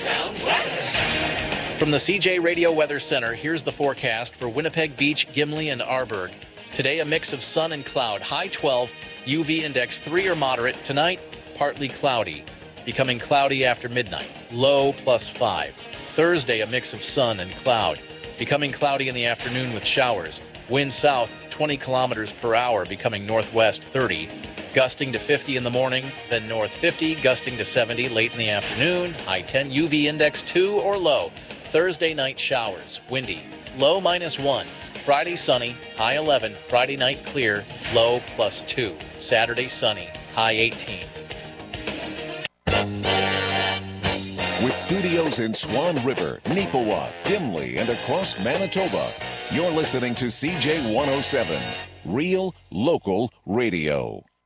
From the CJ Radio Weather Center, here's the forecast for Winnipeg Beach, Gimli, and Arborg. Today, a mix of sun and cloud. High 12, UV index 3 or moderate. Tonight, partly cloudy, becoming cloudy after midnight. Low +5. Thursday, a mix of sun and cloud, becoming cloudy in the afternoon with showers. Wind south 20 kilometers per hour, becoming northwest 30. Gusting to 50 in the morning, then north 50, gusting to 70 late in the afternoon. High 10, UV index 2 or low. Thursday night showers, windy, low -1. Friday sunny, high 11. Friday night clear, low +2. Saturday sunny, high 18. With studios in Swan River, Neepawa, Gimli, and across Manitoba, you're listening to CJ 107, Real Local Radio.